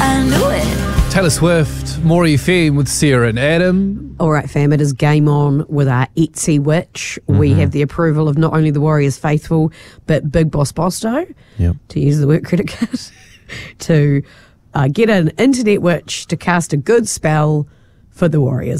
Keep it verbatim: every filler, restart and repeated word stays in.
I knew it. Taylor Swift, More F M with Sarah and Adam. All right, fam, it is game on with our Etsy Witch. Mm-hmm. We have the approval of not only the Warriors faithful, but Big Boss Bosto, yep. to use the work credit card, to uh, get an internet witch to cast a good spell for the Warriors.